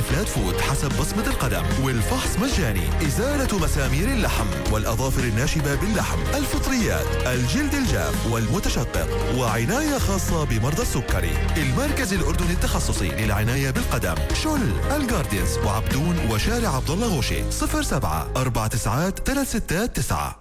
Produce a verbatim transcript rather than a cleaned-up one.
الفلات فود حسب بصمة القدم، والفحص مجاني. إزالة مسامير اللحم والأظافر الناشبة باللحم، الفطريات، الجلد الجاف والمتشقق، وعناية خاصة بمرضى السكري. المركز الأردني التخصصي للعناية بالقدم، شل، الجاردينز وعبدون وشارع عبد الله غوشي. صفر سبعة أربعة تسعات ثلاث ستات تسعة.